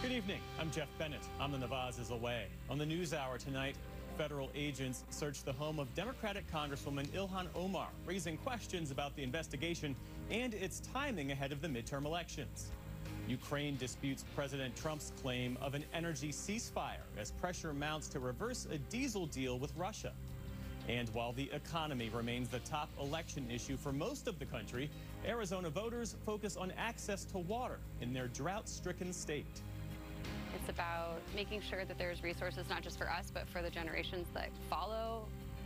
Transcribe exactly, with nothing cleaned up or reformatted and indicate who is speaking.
Speaker 1: Good evening. I'm Jeff Bennett. I'm the Navaz is away. On the NewsHour tonight, federal agents searched the home of Democratic Congresswoman Ilhan Omar, raising questions about the investigation and its timing ahead of the midterm elections. Ukraine disputes President Trump's claim of an energy ceasefire as pressure mounts to reverse a diesel deal with Russia. And while the economy remains the top election issue for most of the country, Arizona voters focus on access to water in their drought-stricken state.
Speaker 2: It's about making sure that there's resources not just for us, but for the generations that follow